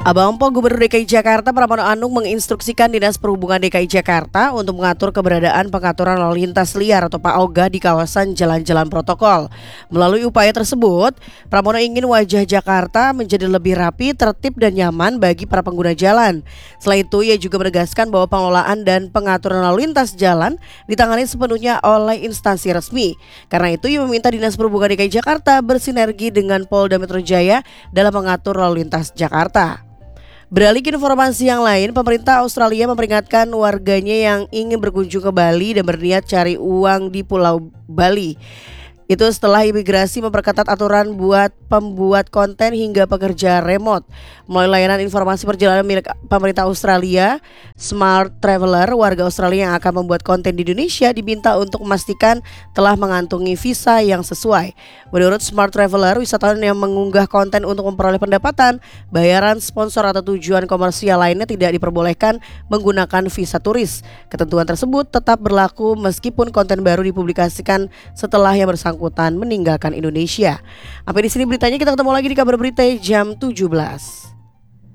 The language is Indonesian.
Abang Po Gubernur DKI Jakarta Pramono Anung menginstruksikan Dinas Perhubungan DKI Jakarta untuk mengatur keberadaan pengaturan lalu lintas liar atau PAOGA di kawasan jalan-jalan protokol. Melalui upaya tersebut, Pramono ingin wajah Jakarta menjadi lebih rapi, tertib dan nyaman bagi para pengguna jalan. Selain itu, ia juga menegaskan bahwa pengelolaan dan pengaturan lalu lintas jalan ditangani sepenuhnya oleh instansi resmi. Karena itu, ia meminta Dinas Perhubungan DKI Jakarta bersinergi dengan Polda Metro Jaya dalam mengatur lalu lintas Jakarta. Beralih ke informasi yang lain, pemerintah Australia memperingatkan warganya yang ingin berkunjung ke Bali dan berniat cari uang di Pulau Bali. Itu setelah imigrasi memperketat aturan buat pembuat konten hingga pekerja remote. Melalui layanan informasi perjalanan milik pemerintah Australia, Smart Traveler, warga Australia yang akan membuat konten di Indonesia diminta untuk memastikan telah mengantongi visa yang sesuai. Menurut Smart Traveler, wisatawan yang mengunggah konten untuk memperoleh pendapatan, bayaran sponsor atau tujuan komersial lainnya tidak diperbolehkan menggunakan visa turis. Ketentuan tersebut tetap berlaku meskipun konten baru dipublikasikan setelah yang bersangkutan meninggalkan Indonesia. Sampai di sini beritanya, kita ketemu lagi di kabar berita jam 17.